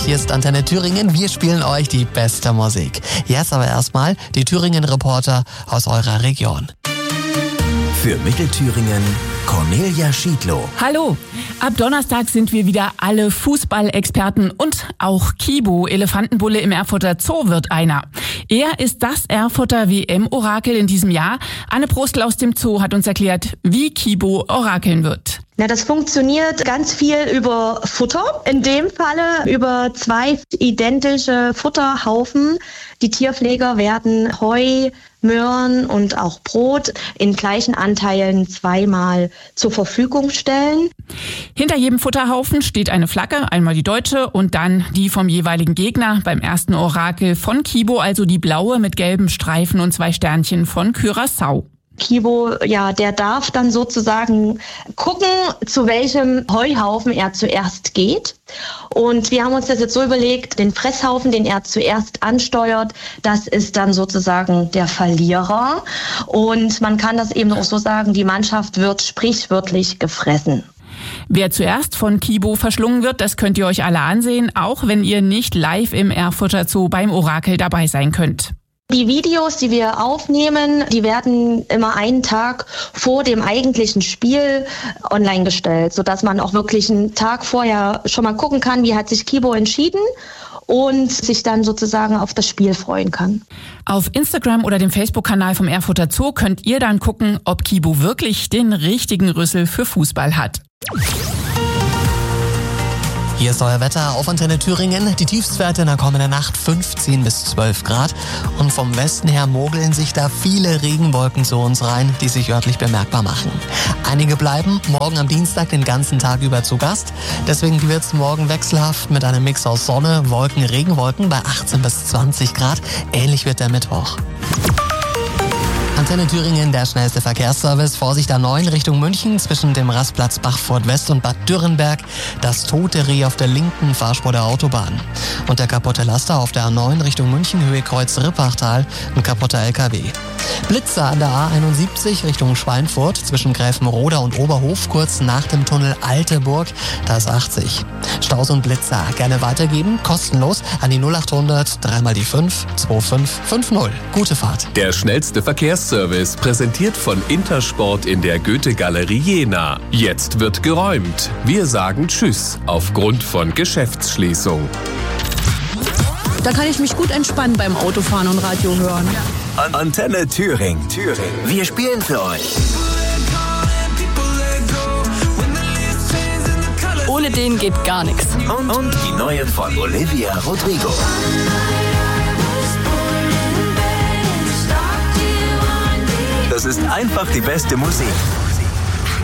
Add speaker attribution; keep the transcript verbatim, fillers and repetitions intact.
Speaker 1: Hier ist Antenne Thüringen, wir spielen euch die beste Musik. Jetzt aber erstmal die Thüringen-Reporter aus eurer Region.
Speaker 2: Für Mittelthüringen Cornelia Schiedlow.
Speaker 3: Hallo, ab Donnerstag sind wir wieder alle Fußballexperten und auch Kibo, Elefantenbulle im Erfurter Zoo, wird einer. Er ist das Erfurter W M-Orakel in diesem Jahr. Anne Prostel aus dem Zoo hat uns erklärt, wie Kibo orakeln wird.
Speaker 4: Ja, das funktioniert ganz viel über Futter. In dem Falle über zwei identische Futterhaufen. Die Tierpfleger werden Heu, Möhren und auch Brot in gleichen Anteilen zweimal zur Verfügung stellen.
Speaker 3: Hinter jedem Futterhaufen steht eine Flagge, einmal die deutsche und dann die vom jeweiligen Gegner. Beim ersten Orakel von Kibo also die blaue mit gelben Streifen und zwei Sternchen von Curaçao.
Speaker 4: Kibo, ja, der darf dann sozusagen gucken, zu welchem Heuhaufen er zuerst geht. Und wir haben uns das jetzt so überlegt, den Fresshaufen, den er zuerst ansteuert, das ist dann sozusagen der Verlierer. Und man kann das eben auch so sagen, die Mannschaft wird sprichwörtlich gefressen.
Speaker 3: Wer zuerst von Kibo verschlungen wird, das könnt ihr euch alle ansehen, auch wenn ihr nicht live im Erfurter Zoo beim Orakel dabei sein könnt.
Speaker 4: Die Videos, die wir aufnehmen, die werden immer einen Tag vor dem eigentlichen Spiel online gestellt, sodass man auch wirklich einen Tag vorher schon mal gucken kann, wie hat sich Kibo entschieden und sich dann sozusagen auf das Spiel freuen kann.
Speaker 3: Auf Instagram oder dem Facebook-Kanal vom Erfurter Zoo könnt ihr dann gucken, ob Kibo wirklich den richtigen Rüssel für Fußball hat.
Speaker 1: Hier ist euer Wetter auf Antenne Thüringen. Die Tiefstwerte in der kommenden Nacht fünfzehn bis zwölf Grad. Und vom Westen her mogeln sich da viele Regenwolken zu uns rein, die sich örtlich bemerkbar machen. Einige bleiben morgen am Dienstag den ganzen Tag über zu Gast. Deswegen wird es morgen wechselhaft mit einem Mix aus Sonne, Wolken, Regenwolken bei achtzehn bis zwanzig Grad. Ähnlich wird der Mittwoch. Antenne Thüringen, der schnellste Verkehrsservice. Vorsicht A neun Richtung München zwischen dem Rastplatz Bachfurt West und Bad Dürrenberg. Das tote Reh auf der linken Fahrspur der Autobahn. Und der kaputte Laster auf der A neun Richtung München, Höhe Kreuz Rippachtal. Ein kaputter L K W. Blitzer an der A einundsiebzig Richtung Schweinfurt zwischen Gräfenroda und Oberhof, kurz nach dem Tunnel Alteburg. Da ist achtzig. Staus und Blitzer gerne weitergeben, kostenlos an die null achthundert drei mal die fünf zwei fünf fünf null. Gute Fahrt.
Speaker 2: Der schnellste Verkehrsservice, präsentiert von Intersport in der Goethe-Galerie Jena. Jetzt wird geräumt. Wir sagen Tschüss aufgrund von Geschäftsschließung.
Speaker 5: Da kann ich mich gut entspannen beim Autofahren und Radio hören.
Speaker 2: An Antenne Thüringen. Thüringen. Wir spielen für euch.
Speaker 5: Ohne den geht gar nichts.
Speaker 2: Und, und die neue von Olivia Rodrigo. Das ist einfach die beste Musik.